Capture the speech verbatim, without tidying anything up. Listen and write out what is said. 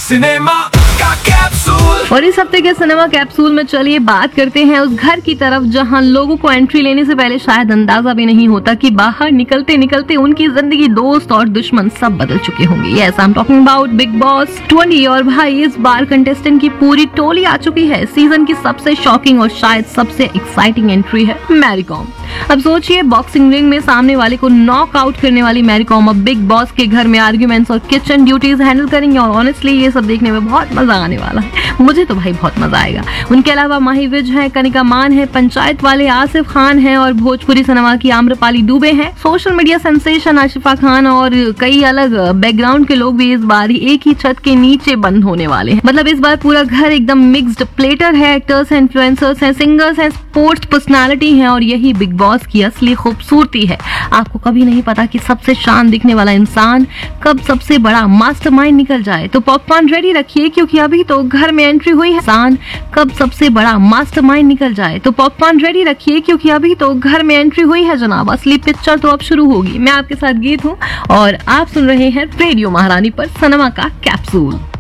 Cinema का capsule. और इस हफ्ते के सिनेमा कैप्सूल में चलिए बात करते हैं उस घर की तरफ जहां लोगों को एंट्री लेने से पहले शायद अंदाजा भी नहीं होता कि बाहर निकलते निकलते उनकी जिंदगी, दोस्त और दुश्मन सब बदल चुके होंगे। Yes, I am talking about big boss twenty. और भाई इस बार कंटेस्टेंट की पूरी टोली आ चुकी है। सीजन की सबसे शॉकिंग और शायद सबसे एक्साइटिंग एंट्री है मैरी कॉम। अब सोचिए, बॉक्सिंग रिंग में सामने वाले को नॉक आउट करने वाली मैरी कॉम अब बिग बॉस के घर में आर्ग्यूमेंट्स और किचन ड्यूटीज हैंडल करेंगी। और ऑनेस्टली ये सब देखने में बहुत मजा आने वाला है। मुझे तो भाई बहुत मजा आएगा। उनके अलावा माही विज है, कनिका मान है, पंचायत वाले आसिफ खान है और भोजपुरी सिनेमा की आम्रपाली दुबे हैं। Social media sensation Ashifa Khan और कई अलग बैकग्राउंड के लोग भी इस बार एक ही छत के नीचे बंद होने वाले हैं। मतलब इस बार पूरा घर एकदम मिक्स्ड प्लेटर है। एक्टर्स हैं, इन्फ्लुएंसर्स हैं, सिंगर्स हैं, स्पोर्ट्स पर्सनालिटी हैं और यही बिग बॉस की असली खूबसूरती है। आपको कभी नहीं पता कि सबसे शान दिखने वाला इंसान कब सबसे बड़ा मास्टरमाइंड निकल जाए। तो पॉपकॉर्न रेडी रखिए क्योंकि अभी तो घर में एंट्री हुई है। इंसान कब सबसे बड़ा मास्टरमाइंड निकल जाए तो पॉपकॉर्न रेडी रखिए क्योंकि अभी तो घर में एंट्री हुई है जनाब। असली पिक्चर तो अब शुरू होगी। मैं आपके साथ गीत हूँ और आप सुन रहे हैं रेडियो महारानी पर सिनेमा का कैप्सूल।